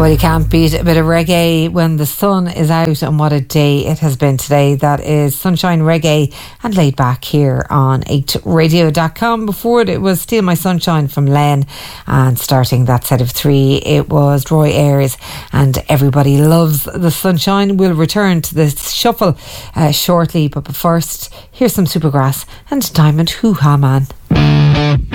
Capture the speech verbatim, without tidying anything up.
Well, you can't beat a bit of reggae when the sun is out, and what a day it has been today. That is Sunshine Reggae and Laid Back here on eight radio dot com. Before it, it was Steal My Sunshine from Len, and starting that set of three, it was Roy Ayers and Everybody Loves the Sunshine. We'll return to the shuffle uh, shortly, but first, here's some Supergrass and Diamond Hoo Ha Man.